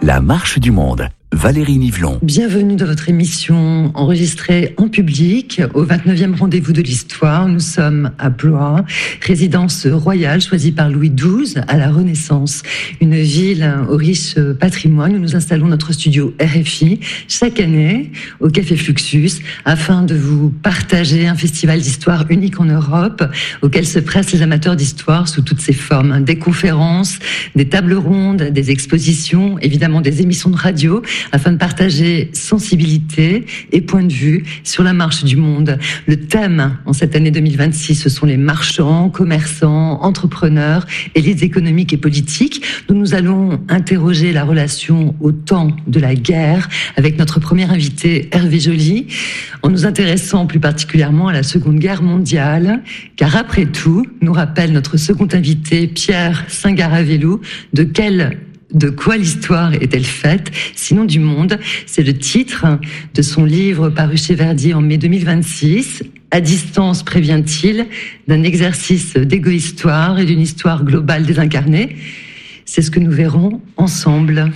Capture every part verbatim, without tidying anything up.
La marche du monde. Valérie Nivelon. Bienvenue dans votre émission enregistrée en public au vingt-neuvième rendez-vous de l'histoire. Nous sommes à Blois, résidence royale choisie par Louis douze à la Renaissance. Une ville au riche patrimoine où nous installons notre studio R F I chaque année au Café Fluxus afin de vous partager un festival d'histoire unique en Europe auquel se pressent les amateurs d'histoire sous toutes ses formes. Des conférences, des tables rondes, des expositions, évidemment des émissions de radio afin de partager sensibilité et point de vue sur la marche du monde. Le thème en cette année deux mille vingt-six, ce sont les marchands, commerçants, entrepreneurs, élites économiques et politiques. Nous nous allons interroger la relation au temps de la guerre avec notre premier invité Hervé Joly, en nous intéressant plus particulièrement à la Seconde Guerre mondiale, car après tout, nous rappelle notre second invité Pierre Singaravelou, de quel De quoi l'histoire est-elle faite, sinon du monde? C'est le titre de son livre paru chez Verdier en mai deux mille vingt-six. À distance, prévient-il, d'un exercice d'égo-histoire et d'une histoire globale désincarnée. C'est ce que nous verrons ensemble.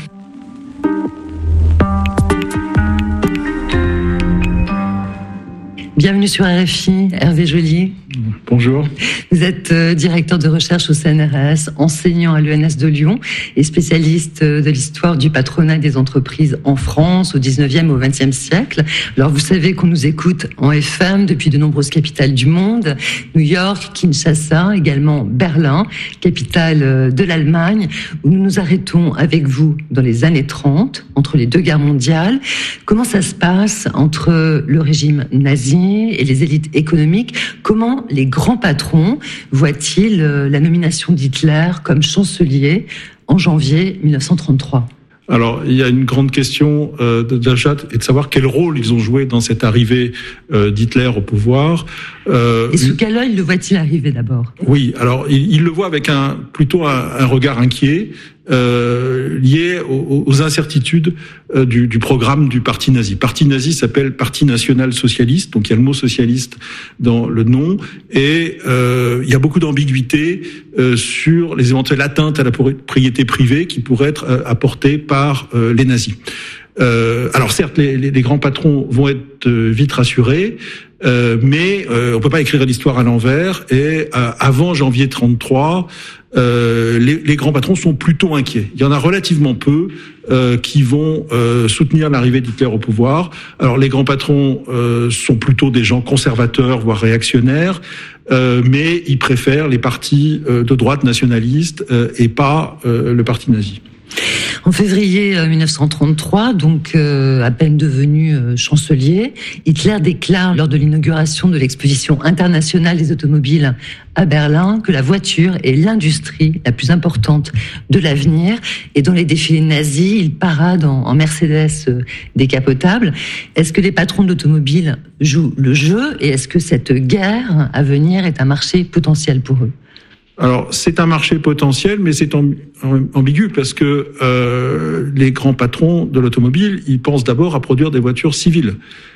Bienvenue sur R F I, Hervé Joly. Bonjour. Vous êtes directeur de recherche au C N R S, enseignant à l'E N S de Lyon et spécialiste de l'histoire du patronat des entreprises en France au dix-neuvième et au vingtième siècle. Alors vous savez qu'on nous écoute en F M depuis de nombreuses capitales du monde, New York, Kinshasa, également Berlin, capitale de l'Allemagne, où nous nous arrêtons avec vous dans les années trente, entre les deux guerres mondiales. Comment ça se passe entre le régime nazi et les élites économiques? Comment les grands patrons voient-ils la nomination d'Hitler comme chancelier en janvier mille neuf cent trente-trois? Alors, il y a une grande question euh, d'achat et de savoir quel rôle ils ont joué dans cette arrivée euh, d'Hitler au pouvoir. Euh, et sous quel œil le voit-il arriver d'abord? Oui, alors il, il le voit avec un plutôt un, un regard inquiet, euh, lié aux, aux incertitudes euh, du, du programme du parti nazi. Parti nazi s'appelle Parti national socialiste, donc il y a le mot socialiste dans le nom, et euh, il y a beaucoup d'ambiguïté euh, sur les éventuelles atteintes à la propriété privée qui pourraient être euh, apportées par euh, les nazis. Euh, alors certes, les, les, les grands patrons vont être euh, vite rassurés, euh, mais euh, on peut pas écrire l'histoire à l'envers. Et euh, avant janvier trente-trois, euh, les, les grands patrons sont plutôt inquiets. Il y en a relativement peu euh, qui vont euh, soutenir l'arrivée d'Hitler au pouvoir. Alors les grands patrons euh, sont plutôt des gens conservateurs, voire réactionnaires. Euh, mais ils préfèrent les partis euh, de droite nationalistes euh, et pas euh, le parti nazi. En février mille neuf cent trente-trois, donc euh, à peine devenu euh, chancelier, Hitler déclare lors de l'inauguration de l'exposition internationale des automobiles à Berlin que la voiture est l'industrie la plus importante de l'avenir. Et dans les défilés nazis, il parade en, en Mercedes euh, décapotable. Est-ce que les patrons d'automobiles jouent le jeu et est-ce que cette guerre à venir est un marché potentiel pour eux? Alors, c'est un marché potentiel, mais c'est ambigu parce que euh, les grands patrons de l'automobile, ils pensent d'abord à produire des voitures civiles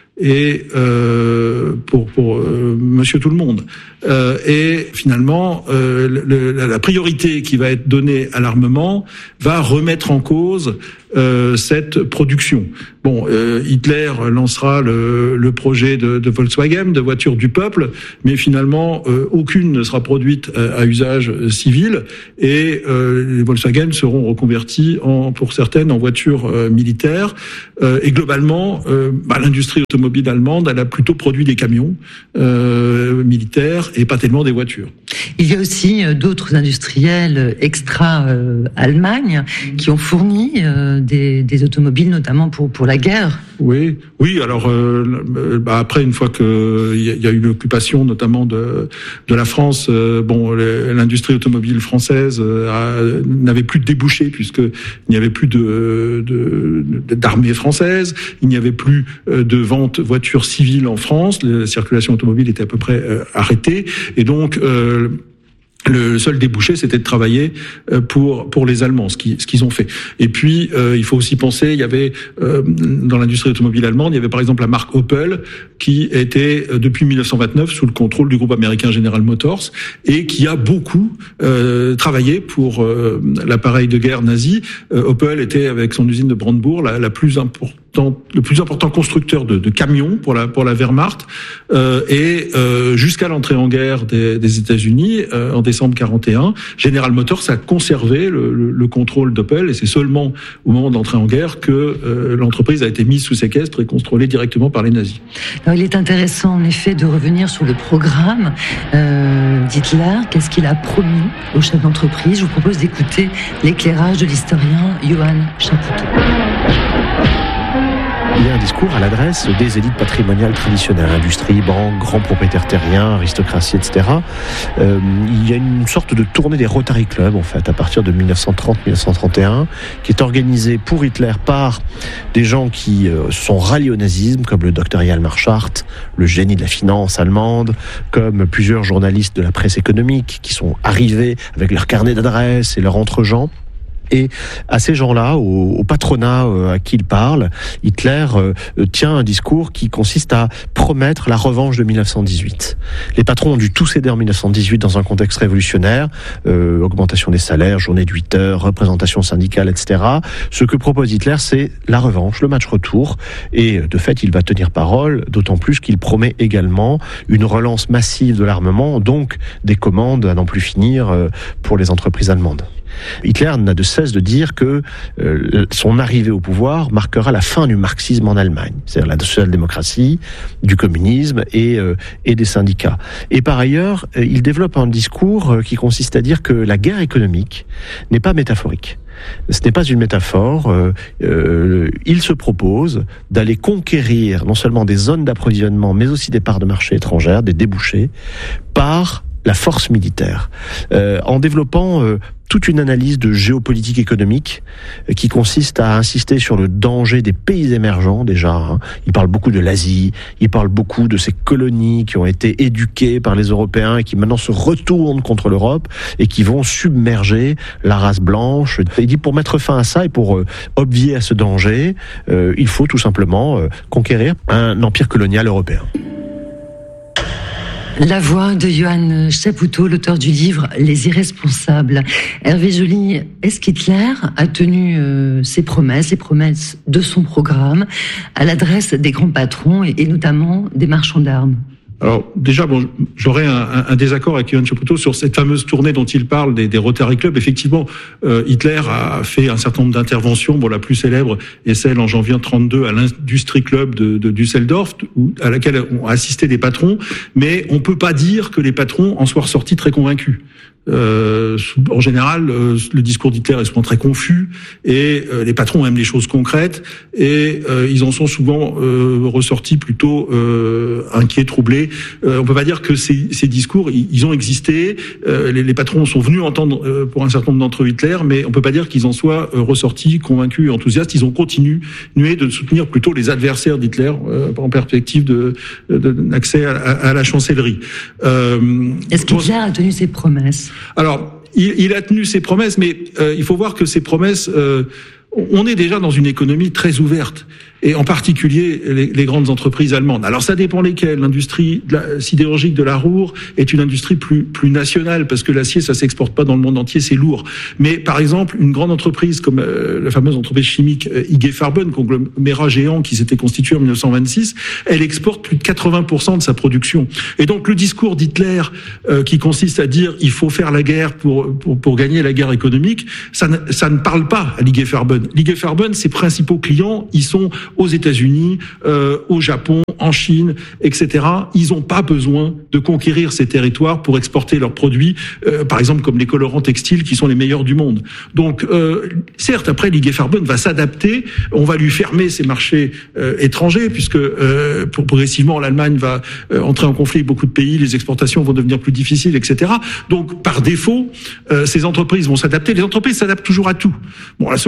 et euh, pour pour euh, Monsieur tout le monde. Euh, et finalement, euh, le, la priorité qui va être donnée à l'armement va remettre en cause euh, cette production. Bon, euh, Hitler lancera le, le projet de, de Volkswagen, de voiture du peuple, mais finalement, euh, aucune ne sera produite à, à usage civil, et euh, les Volkswagen seront reconvertis en, pour certaines, en voitures euh, militaires. Euh, et globalement, euh, bah, l'industrie automobile allemande, elle a plutôt produit des camions euh, militaires et pas tellement des voitures. Il y a aussi d'autres industriels extra-Allemagne euh, qui ont fourni euh, des, des automobiles, notamment pour pour la guerre. Oui, oui. Alors euh, bah après, une fois que il y, y a eu l'occupation, notamment de de la France, euh, bon, l'industrie automobile française euh, n'avait plus de débouchés puisque il n'y avait plus de, de, de d'armée française, il n'y avait plus de vente voitures civiles en France, la circulation automobile était à peu près euh, arrêtée, et donc euh, Le seul débouché, c'était de travailler pour pour les Allemands, ce qu'ils ce qu'ils ont fait. Et puis, euh, il faut aussi penser, il y avait euh, dans l'industrie automobile allemande, il y avait par exemple la marque Opel qui était euh, depuis dix-neuf cent vingt-neuf sous le contrôle du groupe américain General Motors et qui a beaucoup euh, travaillé pour euh, l'appareil de guerre nazi. Euh, Opel était avec son usine de Brandebourg la, la plus importante, le plus important constructeur de, de camions pour la pour la Wehrmacht euh, et euh, jusqu'à l'entrée en guerre des, des États-Unis euh, en décembre quarante et un, General Motors a conservé le, le, le contrôle d'Opel et c'est seulement au moment de l'entrée en guerre que euh, l'entreprise a été mise sous séquestre et contrôlée directement par les nazis. Alors, il est intéressant en effet de revenir sur le programme euh, d'Hitler. Qu'est-ce qu'il a promis aux chefs d'entreprise? Je vous propose d'écouter l'éclairage de l'historien Johann Chapoutot. Il y a un discours à l'adresse des élites patrimoniales traditionnelles, industrie, banques, grands propriétaires terriens, aristocratie, et cetera. Euh, il y a une sorte de tournée des Rotary Club, en fait, à partir de dix-neuf cent trente à dix-neuf cent trente et un, qui est organisée pour Hitler par des gens qui euh, sont ralliés au nazisme, comme le docteur Hjalmar Schacht, le génie de la finance allemande, comme plusieurs journalistes de la presse économique qui sont arrivés avec leur carnet d'adresses et leur entre-gens. Et à ces gens-là, au, au patronat euh, à qui il parle, Hitler euh, tient un discours qui consiste à promettre la revanche de dix-neuf cent dix-huit. Les patrons ont dû tout céder en dix-neuf cent dix-huit dans un contexte révolutionnaire, euh, augmentation des salaires, journée de huit heures, représentation syndicale, et cetera. Ce que propose Hitler, c'est la revanche, le match retour. Et de fait, il va tenir parole, d'autant plus qu'il promet également une relance massive de l'armement, donc des commandes à n'en plus finir euh, pour les entreprises allemandes. Hitler n'a de cesse de dire que euh, son arrivée au pouvoir marquera la fin du marxisme en Allemagne, c'est-à-dire la social-démocratie, du communisme et, euh, et des syndicats. Et par ailleurs, euh, il développe un discours euh, qui consiste à dire que la guerre économique n'est pas métaphorique. Ce n'est pas une métaphore. Euh, euh, il se propose d'aller conquérir non seulement des zones d'approvisionnement, mais aussi des parts de marché étrangères, des débouchés, par la force militaire, euh, en développant euh, toute une analyse de géopolitique économique euh, qui consiste à insister sur le danger des pays émergents déjà. Hein. Il parle beaucoup de l'Asie, il parle beaucoup de ces colonies qui ont été éduquées par les Européens et qui maintenant se retournent contre l'Europe et qui vont submerger la race blanche. Il dit pour mettre fin à ça et pour euh, obvier à ce danger, euh, il faut tout simplement euh, conquérir un empire colonial européen. La voix de Johann Chapoutot, l'auteur du livre Les Irresponsables. Hervé Joly, est-ce qu'Hitler a tenu euh, ses promesses, les promesses de son programme, à l'adresse des grands patrons et, et notamment des marchands d'armes ? Alors déjà, bon, j'aurais un, un désaccord avec Johann Chapoutot sur cette fameuse tournée dont il parle des, des Rotary Club. Effectivement, euh, Hitler a fait un certain nombre d'interventions. Bon, la plus célèbre est celle en janvier trente-deux à l'Industrie Club de, de Düsseldorf, où, à laquelle ont assisté des patrons. Mais on peut pas dire que les patrons en soient ressortis très convaincus. Euh, en général, euh, le discours d'Hitler est souvent très confus et euh, les patrons aiment les choses concrètes et euh, ils en sont souvent euh, ressortis plutôt euh, inquiets, troublés. Euh, on peut pas dire que ces, ces discours, ils, ils ont existé. Euh, les, les patrons sont venus entendre euh, pour un certain nombre d'entre eux Hitler, mais on peut pas dire qu'ils en soient euh, ressortis convaincus et enthousiastes. Ils ont continué de soutenir plutôt les adversaires d'Hitler euh, en perspective de, de, d'accès à, à, à la chancellerie. Euh, Est-ce qu'Hitler a tenu ses promesses ? Alors, il, il a tenu ses promesses, mais euh, il faut voir que ces promesses, euh, on est déjà dans une économie très ouverte, et en particulier les, les grandes entreprises allemandes. Alors ça dépend lesquelles. L'industrie de la, sidérurgique de la Ruhr est une industrie plus plus nationale, parce que l'acier, ça s'exporte pas dans le monde entier, c'est lourd. Mais par exemple, une grande entreprise comme euh, la fameuse entreprise chimique euh, I G Farben, conglomérat géant qui s'était constitué en dix-neuf cent vingt-six, elle exporte plus de quatre-vingts pour cent de sa production. Et donc le discours d'Hitler euh, qui consiste à dire il faut faire la guerre pour pour, pour gagner la guerre économique, ça ne, ça ne parle pas à l'I G Farben. L'I G Farben, ses principaux clients, ils sont aux États-Unis, euh, au Japon, en Chine, et cetera. Ils n'ont pas besoin de conquérir ces territoires pour exporter leurs produits, euh, par exemple comme les colorants textiles qui sont les meilleurs du monde. Donc, euh, certes, après, l'I G Farben va s'adapter, on va lui fermer ses marchés euh, étrangers, puisque euh, pour, progressivement, l'Allemagne va euh, entrer en conflit avec beaucoup de pays, les exportations vont devenir plus difficiles, et cetera. Donc, par défaut, euh, ces entreprises vont s'adapter. Les entreprises s'adaptent toujours à tout. Bon, la seule chose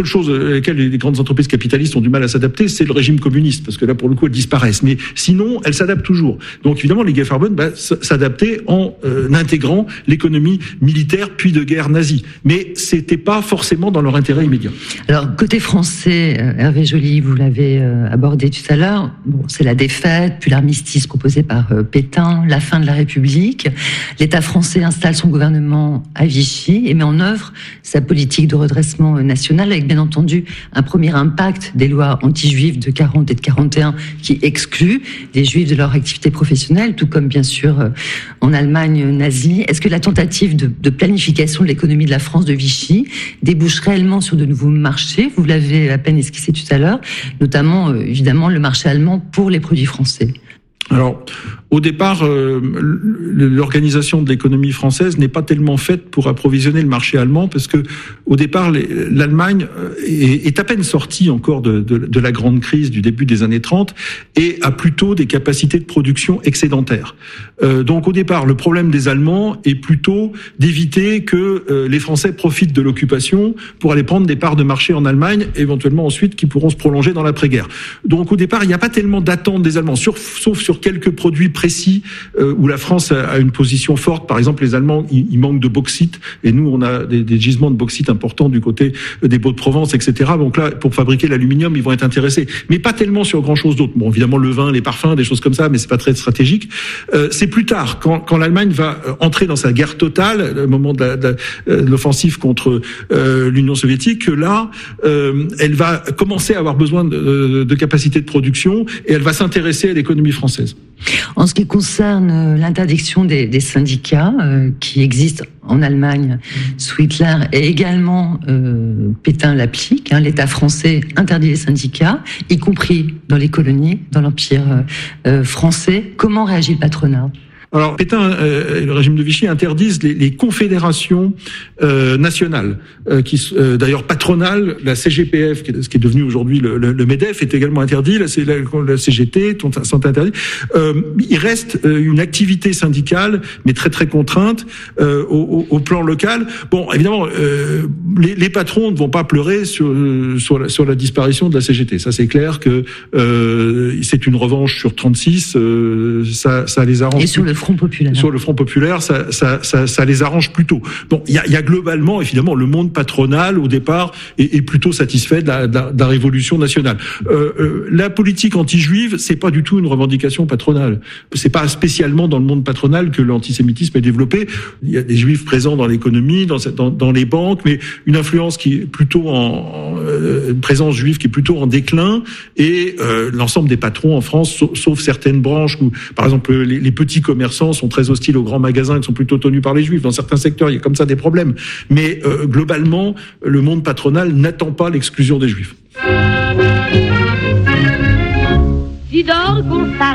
lesquelles les grandes entreprises capitalistes ont du mal à s'adapter, c'est le régime communiste, parce que là, pour le coup, elles disparaissent. Mais sinon, elles s'adaptent toujours. Donc, évidemment, les Gay-Farben bah, s'adaptaient en euh, intégrant l'économie militaire puis de guerre nazie. Mais c'était pas forcément dans leur intérêt immédiat. Alors, côté français, euh, Hervé Joly, vous l'avez euh, abordé tout à l'heure, bon, c'est la défaite, puis l'armistice proposé par euh, Pétain, la fin de la République. L'État français installe son gouvernement à Vichy et met en œuvre sa politique de redressement national, avec bien entendu un premier impact des lois anti-juives de quarante et de quarante et un qui excluent les juifs de leur activité professionnelle, tout comme bien sûr euh, en Allemagne nazie. Est-ce que la tentative de, de planification de l'économie de la France de Vichy débouche réellement sur de nouveaux marchés? Vous l'avez à peine esquissé tout à l'heure, notamment euh, évidemment le marché allemand pour les produits français. Alors, au départ, euh, l'organisation de l'économie française n'est pas tellement faite pour approvisionner le marché allemand, parce que au départ, l'Allemagne est, est à peine sortie encore de, de, de la grande crise du début des années trente et a plutôt des capacités de production excédentaires. Euh, donc, au départ, le problème des Allemands est plutôt d'éviter que euh, les Français profitent de l'occupation pour aller prendre des parts de marché en Allemagne, éventuellement ensuite qui pourront se prolonger dans l'après-guerre. Donc, au départ, il n'y a pas tellement d'attente des Allemands, sur, sauf sur quelques produits précis euh, où la France a, a une position forte. Par exemple, les Allemands, ils, ils manquent de bauxite, et nous, on a des, des gisements de bauxite importants du côté des Baux-de-Provence, et cetera. Donc là, pour fabriquer l'aluminium, ils vont être intéressés, mais pas tellement sur grand-chose d'autre. Bon, évidemment, le vin, les parfums, des choses comme ça, mais c'est pas très stratégique. Euh, c'est plus tard, quand, quand l'Allemagne va entrer dans sa guerre totale, le moment de, la, de, de l'offensive contre euh, l'Union soviétique, que là, euh, elle va commencer à avoir besoin de, de capacités de production, et elle va s'intéresser à l'économie française. En ce qui concerne l'interdiction des, des syndicats euh, qui existent en Allemagne sous Hitler, et également euh, Pétain l'applique, hein, l'État français interdit les syndicats, y compris dans les colonies, dans l'Empire euh, français. Comment réagit le patronat ? Alors, Pétain, euh, le régime de Vichy interdisent les, les confédérations euh, nationales, euh, qui, euh, d'ailleurs patronales. La C G P F, qui est, ce qui est devenu aujourd'hui le, le, le MEDEF, est également interdit. La, la, la C G T sont interdits. Euh, il reste euh, une activité syndicale, mais très très contrainte euh, au, au plan local. Bon, évidemment, euh, les, les patrons ne vont pas pleurer sur sur la, sur la disparition de la C G T. Ça, c'est clair que euh, c'est une revanche sur trente-six. Euh, ça, ça les arrange. Et sur le Front populaire. Sur le Front populaire, ça, ça, ça, ça les arrange plutôt. Bon, il y a, y a globalement, évidemment, le monde patronal au départ est, est plutôt satisfait de la, de la, de la révolution nationale. Euh, euh, la politique anti-juive, c'est pas du tout une revendication patronale. C'est pas spécialement dans le monde patronal que l'antisémitisme est développé. Il y a des juifs présents dans l'économie, dans, dans, dans les banques, mais une influence qui est plutôt en, en euh, une présence juive qui est plutôt en déclin, et euh, l'ensemble des patrons en France, sauf, sauf certaines branches où, par exemple, les, les petits commerçants sont très hostiles aux grands magasins qui sont plutôt tenus par les juifs. Dans certains secteurs, il y a comme ça des problèmes. Mais euh, globalement, le monde patronal n'attend pas l'exclusion des juifs. Si d'or qu'on